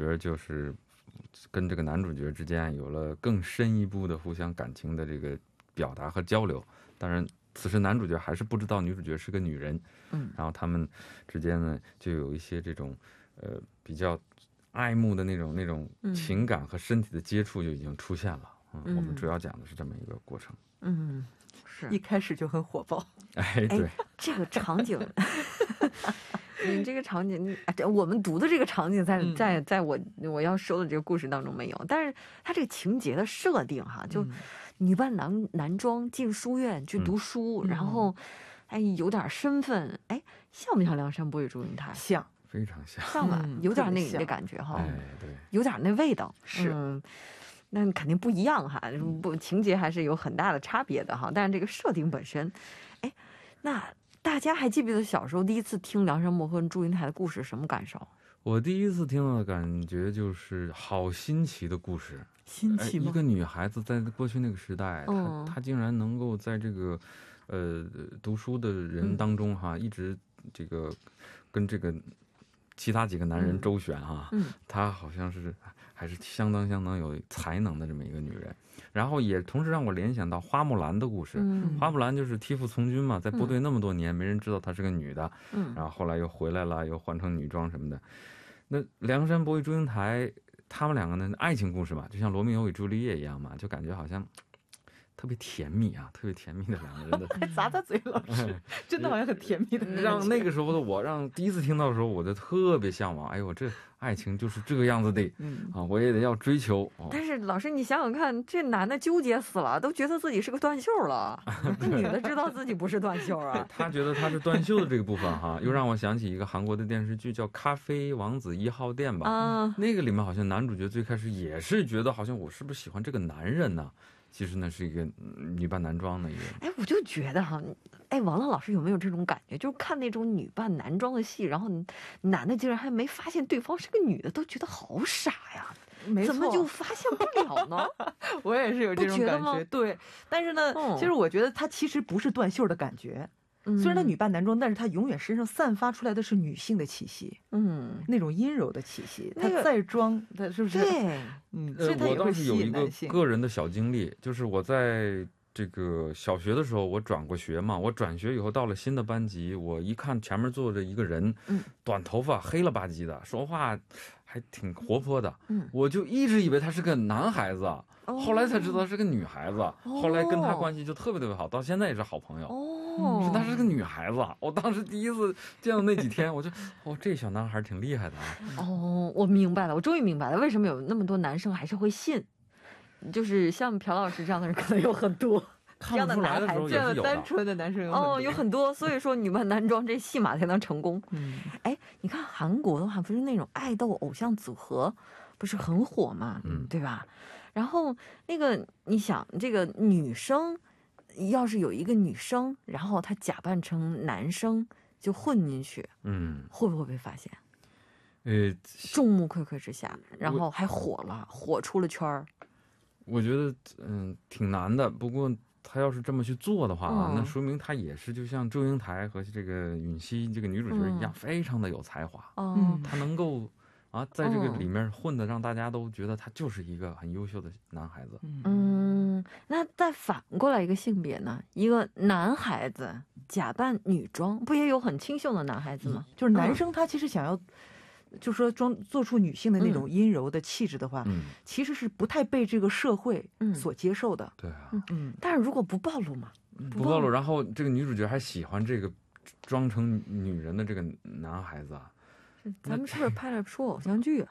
角就是跟这个男主角之间有了更深一步的互相感情的这个表达和交流。当然，此时男主角还是不知道女主角是个女人，然后他们之间呢就有一些这种比较爱慕的那种情感和身体的接触就已经出现了。我们主要讲的是这么一个过程。 是一开始就很火爆。 哎，对， 这个场景，你这个场景，我们读的这个场景在我要说的这个故事当中没有，但是它这个情节的设定哈，就女扮男装进书院去读书，然后哎有点身份，哎像不像梁山伯与祝英台？ 像， 非常像， 像吧，有点那特别像感觉哈， 哎，对， 有点那味道， 是那肯定不一样哈，情节还是有很大的差别的哈。但是这个设定本身，哎，那大家还记不记得小时候第一次听梁山伯和祝英台的故事什么感受？ 我第一次听到的感觉就是好新奇的故事。 新奇吗？ 一个女孩子在过去那个时代，她竟然能够在这个读书的人当中哈，一直这个跟这个其他几个男人周旋哈，她好像是还是相当有才能的这么一个女人。然后也同时让我联想到花木兰的故事。花木兰就是替父从军嘛，在部队那么多年，没人知道她是个女的，然后后来又回来了，又换成女装什么的。那梁山伯与祝英台他们两个呢，爱情故事嘛，就像罗密欧与朱丽叶一样嘛，就感觉好像特别甜蜜啊，特别甜蜜的两个人的还咂咂嘴，老师真的好像很甜蜜的。 让那个时候的我，让第一次听到的时候，我就特别向往。哎呦，这爱情就是这个样子的，我也得要追求。 但是老师，你想想看，这男的纠结死了，都觉得自己是个断袖了，那女的知道自己不是断袖啊。 他觉得他是断袖的这个部分哈，又让我想起一个韩国的电视剧叫《咖啡王子1号店》吧。那个里面好像男主角最开始也是觉得好像我是不是喜欢这个男人呢？其实呢是一个女扮男装的一个。 哎，我就觉得哈，哎，王乐老师有没有这种感觉？就是看那种女扮男装的戏，然后男的竟然还没发现对方是个女的，都觉得好傻呀。 没错， 怎么就发现不了呢？ 我也是有这种感觉。对，但是呢，其实我觉得他其实不是断袖的感觉。虽然他女扮男装，但是他永远身上散发出来的是女性的气息，那种阴柔的气息。他再装，他是不是？ 对， 所以他也会我当时有一个吸引个人的小经历，就是我在这个小学的时候，我转过学嘛，我转学以后到了新的班级，我一看前面坐着一个人，短头发，黑了吧唧的，说话还挺活泼的，我就一直以为他是个男孩子，后来才知道是个女孩子，后来跟他关系就特别好，到现在也是好朋友。是她是个女孩子，我当时第一次见到那几天，我就这小男孩挺厉害的啊。 我明白了，我终于明白了，为什么有那么多男生还是会信，就是像朴老师这样的人可能有很多。 看不出来的时候也是有的， 单纯的男生有很多，所以说女扮男装这戏码才能成功。哎，你看韩国的话，不是那种爱豆偶像组合，不是很火嘛，对吧？然后那个你想，这个女生要是有一个女生，然后她假扮成男生就混进去，会不会被发现？众目睽睽之下，然后还火了，火出了圈儿。 我觉得挺难的，不过他要是这么去做的话，那说明他也是就像祝英台和这个允熙这个女主角一样，非常的有才华。他能够在这个里面混的，让大家都觉得他就是一个很优秀的男孩子。 那再反过来一个性别呢？一个男孩子假扮女装，不也有很清秀的男孩子吗？ 就是男生他其实想要。就说做出女性的那种阴柔的气质的话，其实是不太被这个社会所接受的。 对啊， 但是如果不暴露嘛， 不暴露，然后这个女主角还喜欢这个装成女人的这个男孩子啊。 咱们是不是拍了出偶像剧啊？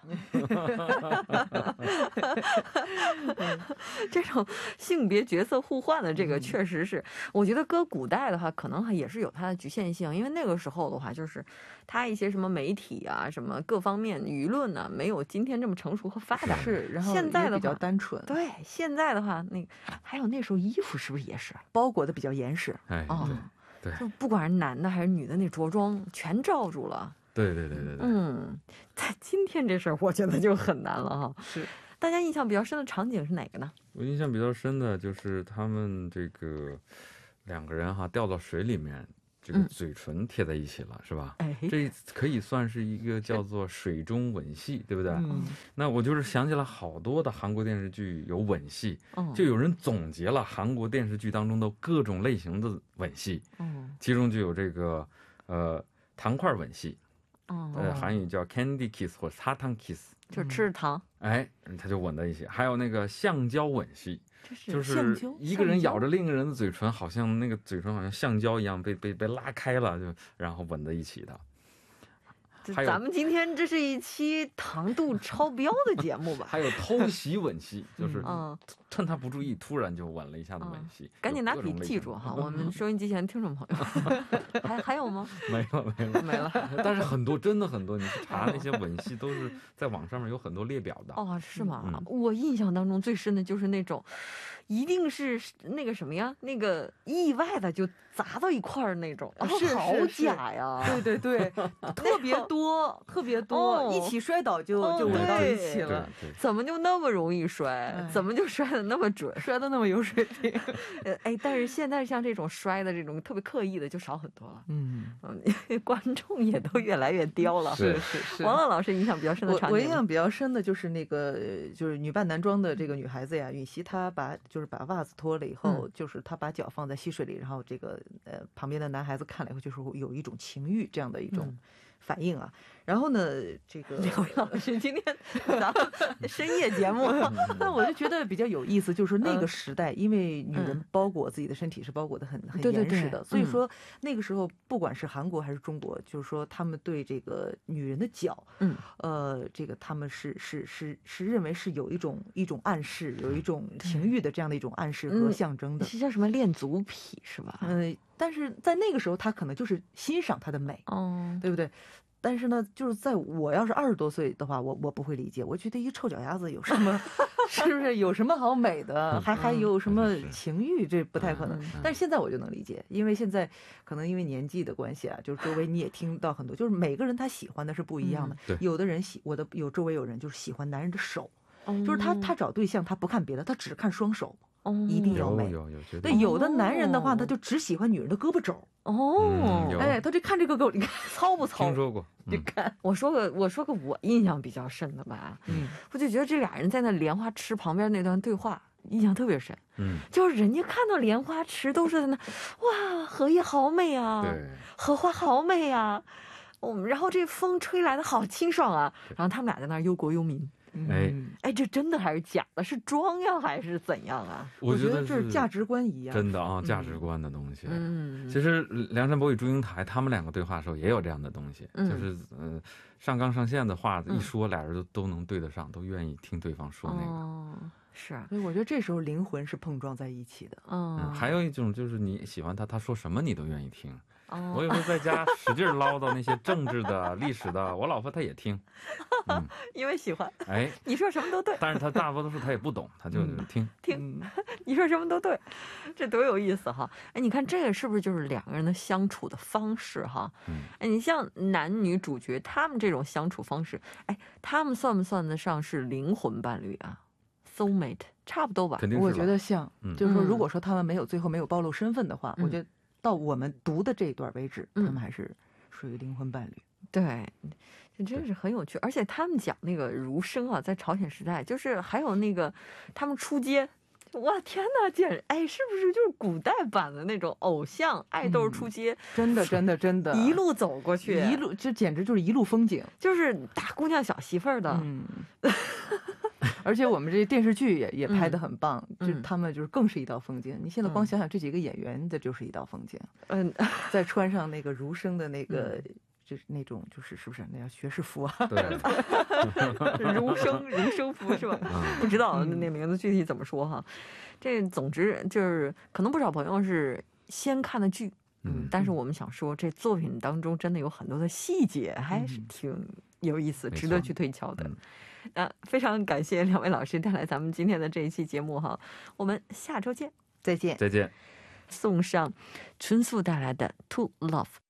这种性别角色互换的这个确实是，我觉得搁古代的话，可能也是有它的局限性，因为那个时候的话，就是它一些什么媒体啊，什么各方面舆论呢，没有今天这么成熟和发达。 是，然后现在的比较单纯。 对，现在的话，还有那时候衣服是不是也是包裹的比较严实？ 对， 就不管是男的还是女的，那着装全罩住了。 对， 在今天这事儿，我觉得就很难了哈。 是， 大家印象比较深的场景是哪个呢？ 我印象比较深的就是他们这个两个人掉到水里面， 这个嘴唇贴在一起了，是吧？这可以算是一个叫做水中吻戏，对不对？那我就是想起了好多的韩国电视剧有吻戏，就有人总结了韩国电视剧当中的各种类型的吻戏，其中就有这个糖块吻戏，韩语叫 candy kiss 或사탕 kiss， 就吃糖， 他就吻在一起。还有那个橡胶吻戏，就是一个人咬着另一个人的嘴唇，好像那个嘴唇好像橡胶一样被拉开了，就然后吻在一起的。 咱们今天这是一期糖度超标的节目吧？ 还有偷袭吻戏，就是趁他不注意，突然就吻了一下的吻戏。 赶紧拿笔记住哈，我们收音机前听众朋友。还有吗？ 没了。但是很多，真的很多，你去查那些吻戏都是在网上面有很多列表的。 是吗？我印象当中最深的就是那种，一定是那个什么呀，那个意外的就砸到一块儿那种，好假呀！ 对，特别多，一起摔倒就吻到一起了。 怎么就那么容易摔？怎么就摔得那么准？ 摔得那么有水平？ 但是现在像这种摔的这种特别刻意的就少很多了。观众也都越来越刁了。 是。 王乐老师印象比较深的场景， 我印象比较深的就是那个就是女扮男装的这个女孩子呀，允熙她把袜子脱了以后，就是她把脚放在溪水里，然后这个旁边的男孩子看了以后，就是有一种情欲这样的一种反应啊。然后呢，这个两位老师今天咱们深夜节目， 那我就觉得比较有意思，就是那个时代，因为女人包裹自己的身体是包裹的很严实的，所以说那个时候不管是韩国还是中国，就是说他们对这个女人的脚，这个他们是认为是有一种暗示，有一种情欲的这样的一种暗示和象征的， 是叫什么恋足癖是吧？ 但是在那个时候，他可能就是欣赏她的美，对不对？但是呢，就是在我要是20多岁的话，我不会理解。我觉得一臭脚丫子有什么，是不是有什么好美的？还有什么情欲？这不太可能。但是现在我就能理解，因为现在可能因为年纪的关系啊，就是周围你也听到很多，就是每个人他喜欢的是不一样的。有的人周围有人就是喜欢男人的手，就是他找对象他不看别的，他只看双手。一定要美。对，有的男人的话，他就只喜欢女人的胳膊肘。他就看这个你看糙不糙？ 听说过。 你看，我说个我印象比较深的吧。我就觉得这俩人在那莲花池旁边那段对话印象特别深。就是人家看到莲花池都是在那，哇，荷叶好美啊，荷花好美啊，然后这风吹来的好清爽啊，然后他们俩在那忧国忧民。这真的还是假的？是装呀还是怎样啊？ 我觉得这是价值观一样， 真的啊，价值观的东西。其实梁山伯与祝英台他们两个对话的时候也有这样的东西，就是上纲上线的话一说，俩人都能对得上，都愿意听对方说那个。 是， 所以我觉得这时候灵魂是碰撞在一起的。 还有一种就是你喜欢他说什么你都愿意听。我有时候在家使劲唠叨那些政治的、历史的，我老婆她也听， 因为喜欢。你说什么都对， 但是她大多数她也不懂，她就听。 你说什么都对，这多有意思哈！你看这个是不是就是两个人的相处的方式哈？你像男女主角他们这种相处方式，他们算不算得上是灵魂伴侣啊 ？soul mate 差不多吧？ 肯定是。 我觉得像，就是说，如果说他们最后没有暴露身份的话，我觉得。到我们读的这一段为止，他们还是属于灵魂伴侣。 对，这真是很有趣。而且他们讲那个儒生啊，在朝鲜时代，就是还有那个他们出街，哇天哪，简直是不是就是古代版的那种偶像爱豆出街？ 真的， 一路走过去， 这简直就是一路风景， 就是大姑娘小媳妇儿的。 而且我们这电视剧也拍得很棒，就他们就是更是一道风景。你现在光想想这几个演员的就是一道风景。再穿上那个儒生的那个，就是那种是不是那叫学士服啊？ 对， 儒生服是吧？不知道那名字具体怎么说哈。这总之就是可能不少朋友是先看的剧，但是我们想说这作品当中真的有很多的细节还是挺有意思，值得去推敲的。非常感谢两位老师带来咱们今天的这一期节目哈，我们下周见， 再见。 送上纯素带来的 To Love。